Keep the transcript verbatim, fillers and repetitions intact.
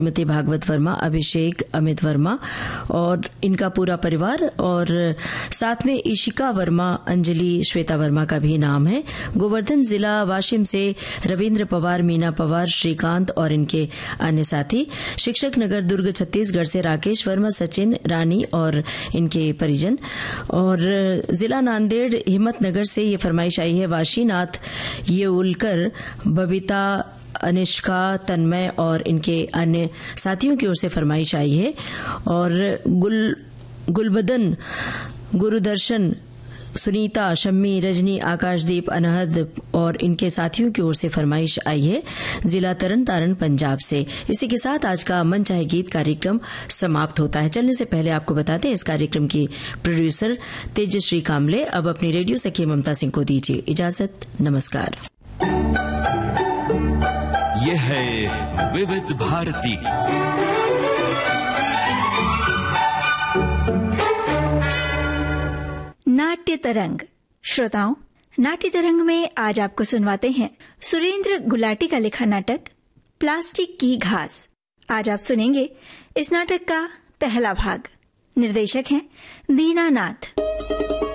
श्रीमती भागवत वर्मा, अभिषेक अमित वर्मा और इनका पूरा परिवार, और साथ में इशिका वर्मा, अंजलि, श्वेता वर्मा का भी नाम है। गोवर्धन जिला वाशिम से रविंद्र पवार, मीना पवार, श्रीकांत और इनके अन्य साथी। शिक्षक नगर दुर्ग छत्तीसगढ़ से राकेश वर्मा, सचिन, रानी और इनके परिजन। और जिला नांदेड़ हिम्मतनगर से ये फरमाइश आई है वाशीनाथ येउलकर, बबीता, अनिष्का, तन्मय और इनके अन्य साथियों की ओर से फरमाइश आई है। और गुल गुलबदन, गुरुदर्शन, सुनीता, शम्मी, रजनी, आकाशदीप, अनहद और इनके साथियों की ओर से फरमाइश आई है जिला तरन तारण पंजाब से। इसी के साथ आज का मन चाहे गीत कार्यक्रम समाप्त होता है। चलने से पहले आपको बताते हैं इस कार्यक्रम की प्रोड्यूसर तेजश्री कामले अब अपनी रेडियो सखी ममता सिंह को दीजिए इजाजत। नमस्कार। ये है विविध भारती। नाट्य तरंग। श्रोताओं, नाट्य तरंग में आज आपको सुनवाते हैं सुरेंद्र गुलाटी का लिखा नाटक प्लास्टिक की घास। आज आप सुनेंगे इस नाटक का पहला भाग। निर्देशक हैं दीनानाथ।